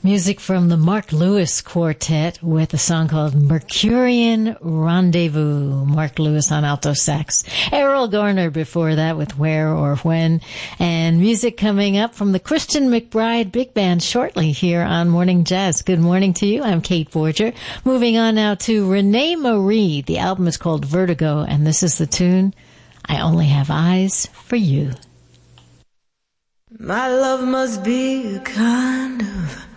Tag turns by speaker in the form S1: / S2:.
S1: Music from the Mark Lewis Quartet with a song called Mercurian Rendezvous. Mark Lewis on alto sax. Errol Garner before that with Where or When. And music coming up from the Christian McBride Big Band shortly here on Morning Jazz. Good morning to you. I'm Kate Forger. Moving on now to Renee Marie. The album is called Vertigo, and this is the tune, I Only Have Eyes for You.
S2: My love must be a kind of